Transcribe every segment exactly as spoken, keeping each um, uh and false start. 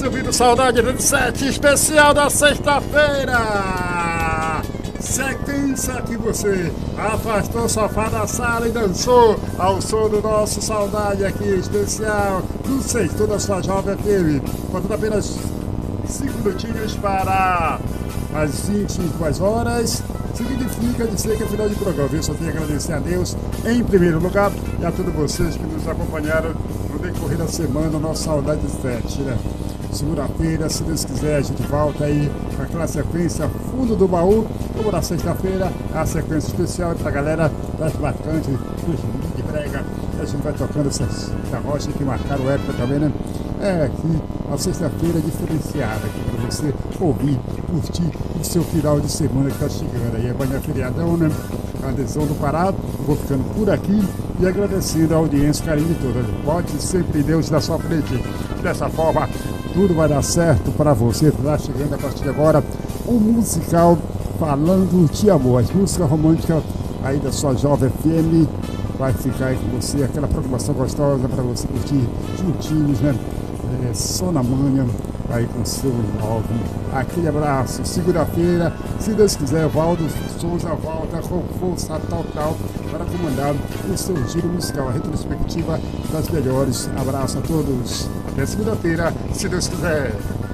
ouvindo Saudade oitenta e sete, especial da sexta-feira. Sequência que você afastou o sofá da sala e dançou ao som do nosso Saudade aqui, especial do sexto da sua Jovem F M. Faltando apenas cinco minutinhos para as vinte e duas horas. Significa dizer que é final de programa. Eu só tenho a agradecer a Deus em primeiro lugar e a todos vocês que nos acompanharam no decorrer da semana, no nosso Saudade sete, né? Segunda-feira, se Deus quiser, a gente volta aí com aquela sequência fundo do baú. Como na sexta-feira, a sequência especial para a galera das bacantes, de brega. A gente vai tocando essas da rocha que marcaram época também, né? É aqui, a sexta-feira diferenciada aqui para você ouvir, curtir o seu final de semana que está chegando aí. Amanhã é feriadão, né? A adesão do Pará. Vou ficando por aqui e agradecendo a audiência, carinho de todos. Pode sempre Deus na sua frente. Dessa forma, tudo vai dar certo para você. Está chegando a partir de agora um musical falando de amor. As músicas românticas aí da sua Jovem F M. Vai ficar aí com você, aquela programação gostosa para você curtir juntinhos, né? É, só na manhã, aí com o seu álbum. Aquele abraço. Segunda-feira, se Deus quiser, Valdo Souza volta com força total para comandar o seu giro musical, a retrospectiva das melhores. Abraço a todos. Até segunda-feira, se Deus quiser.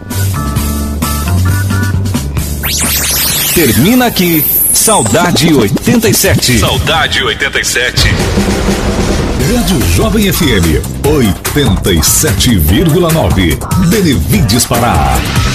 Termina aqui Saudade oitenta e sete. Saudade oitenta e sete. Rádio Jovem F M oitenta e sete vírgula nove. Benevides Pará.